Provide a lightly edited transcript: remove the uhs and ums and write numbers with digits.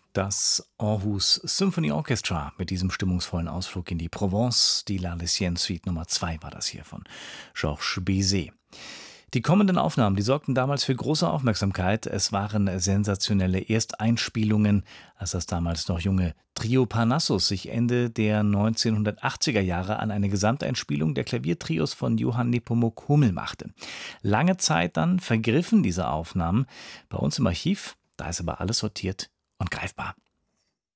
Das Aarhus Symphony Orchestra mit diesem stimmungsvollen Ausflug in die Provence, die La Lycienne Suite Nummer 2 war das hier von Georges Bizet. Die kommenden Aufnahmen, die sorgten damals für große Aufmerksamkeit. Es waren sensationelle Ersteinspielungen, als das damals noch junge Trio Parnassus sich Ende der 1980er Jahre an eine Gesamteinspielung der Klaviertrios von Johann Nepomuk Hummel machte. Lange Zeit dann vergriffen diese Aufnahmen bei uns im Archiv, da ist aber alles sortiert und greifbar.